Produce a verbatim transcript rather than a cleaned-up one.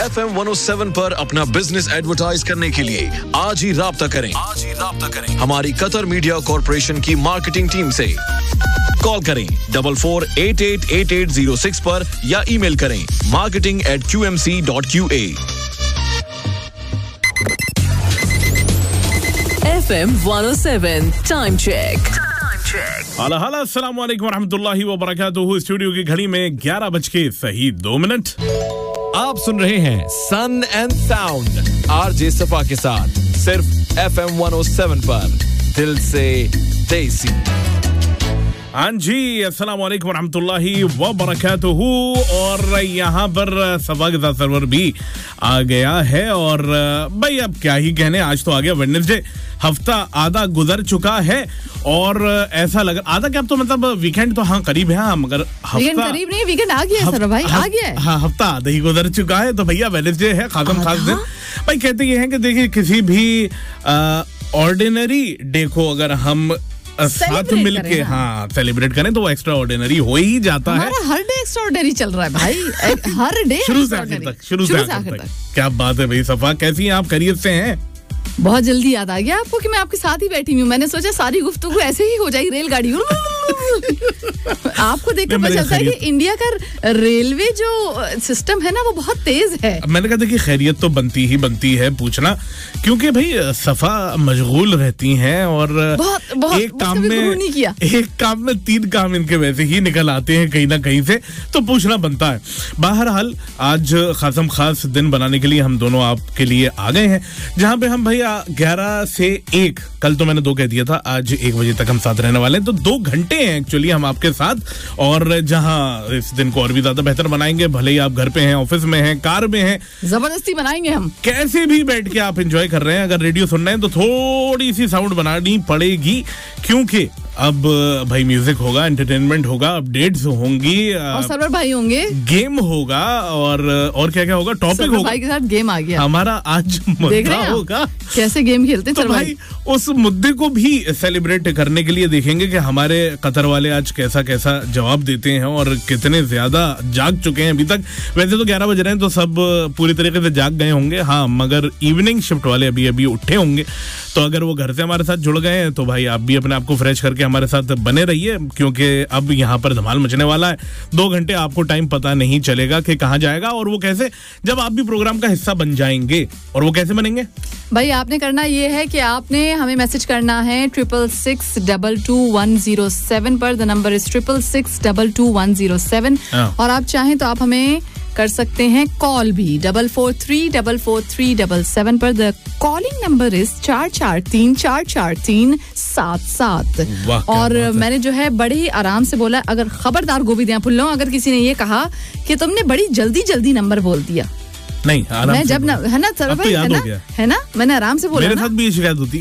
F M one O seven पर अपना business advertise करने के लिए आज ही राब्ता करें आज ही राब्ता करें हमारी कतर मीडिया कॉर्पोरेशन की मार्केटिंग टीम से। कॉल करें double four eight eight eight eight zero six पर या ईमेल करें marketing eight Q M C dot Q A. F M one O seven time check. हाला हाला अस्सलाम वालेकुम रहमतुल्लाहि व बरकातुहू। स्टूडियो की घड़ी में ग्यारह बज के सही दो मिनट। आप सुन रहे हैं सन एंड साउंड आरजे सफा के साथ सिर्फ F M one O seven पर दिल से देसी। हाँ जी, अस्सलाम वालेकुम रहमतुल्लाहि व बरकातुहू। और यहाँ पर सफा के साथ सर्वर भी आ गया है। और भाई अब क्या ही कहने, आज तो आ गया वेडनेसडे, हफ्ता आधा गुजर चुका है और ऐसा लग आधा क्या, अब तो मतलब वीकेंड तो हाँ करीब है, हाँ मगर हफ्ता करीब नहीं, वीकेंड आ गया सर भाई, आ गया है। हाँ हफ्ता आधा ही गुजर चुका है, तो भैया वेडनेसडे है, खासम खास दिन। भाई कहते ये हैं कि देखिए किसी भी ऑर्डिनरी डे को अगर हम साथ मिलके हाँ सेलिब्रेट करें तो वो एक्स्ट्रा ऑर्डिनरी हो ही जाता है। हर डे एक्स्ट्रा ऑर्डिनरी चल रहा है भाई, हर डे शुरू से आखिर तक, शुरू से आखिर तक। क्या बात है भाई सफा, कैसी हैं आप, खैरियत से हैं? बहुत जल्दी याद आ गया आपको कि मैं आपके साथ ही बैठी हूँ। मैंने सोचा सारी गुफ्तगू ऐसे ही हो जाएगी, रेलगाड़ी आपको देखकर पता चलता है कि इंडिया का रेलवे जो सिस्टम है ना वो बहुत तेज है। मैंने कहा देखिए खैरियत तो बनती ही बनती है पूछना, क्योंकि भाई सफा मशगूल रहती हैं और बहुत, बहुत, एक काम में नहीं किया। एक काम में तीन काम इनके वैसे ही निकल आते हैं कहीं ना कहीं से, तो पूछना बनता है। बहरहाल आज खासम खास दिन बनाने के लिए हम दोनों आपके लिए आ गए हैं, जहाँ पे हम भैया ग्यारह से एक, कल तो मैंने दो कह दिया था, आज एक बजे तक हम साथ रहने वाले हैं, तो दो घंटे हैं एक्चुअली हम आपके साथ। और जहां इस दिन को और भी ज्यादा बेहतर बनाएंगे, भले ही आप घर पे हैं, ऑफिस में हैं, कार में हैं, जबरदस्ती बनाएंगे हम, कैसे भी बैठ के आप एंजॉय कर रहे हैं। अगर रेडियो सुन रहे हैं तो थोड़ी सी साउंड बनानी पड़ेगी, क्योंकि अब भाई म्यूजिक होगा, एंटरटेनमेंट होगा, अपडेट्स होंगी और सरवर भाई होंगे, गेम होगा और और क्या क्या होगा, टॉपिक होगा। भाई के साथ गेम आ गया हमारा आज मुद्दा होगा कैसे गेम खेलते हैं। तो भाई उस मुद्दे को भी सेलिब्रेट करने के लिए देखेंगे कि हमारे कतर वाले आज कैसा कैसा जवाब देते हैं और कितने ज्यादा जाग चुके हैं अभी तक। वैसे तो ग्यारह बज रहे हैं तो सब पूरी तरीके से जाग गए होंगे, हाँ मगर इवनिंग शिफ्ट वाले अभी अभी उठे होंगे, तो अगर वो घर से हमारे साथ जुड़ गए हैं तो भाई आप भी अपने आप को फ्रेश करके हमारे साथ बने रहिए, क्योंकि अब यहाँ पर धमाल मचने वाला है। दो घंटे आपको टाइम पता नहीं चलेगा कि कहाँ जाएगा, और वो कैसे, जब आप भी प्रोग्राम का हिस्सा बन जाएंगे। और वो कैसे बनेंगे भाई, आपने करना ये है कि आपने हमें मैसेज करना है triple six double two one zero seven पर। The number is triple six double two one zero seven. और आप चाहें तो आप हमें कर सकते हैं कॉल भी double four three double four three double seven पर। द कॉलिंग नंबर इज चार चार तीन चार चार तीन सात सात। और मैंने जो है बड़े ही आराम से बोला, अगर खबरदार गोविंद फुल्लो, अगर किसी ने ये कहा कि तुमने बड़ी जल्दी जल्दी नंबर बोल दिया, नहीं आराम मैं जब ना है ना सर भाई, है ना है ना मैंने आराम से बोला, मेरे साथ भी ये शिकायत होती है।